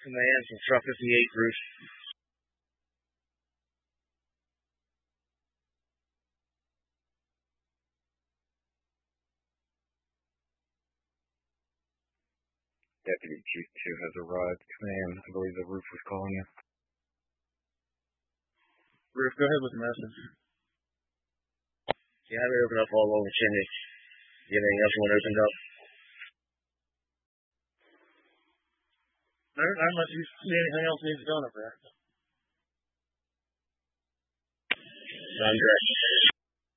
Command from Truck 58 roof. Deputy Chief 2 has arrived. Command, I believe the roof was calling you. Roof, go ahead with the message. You have it open up all over chimney. You have anything else you want to open up? Unless you see anything else needs done up there. Non-direct.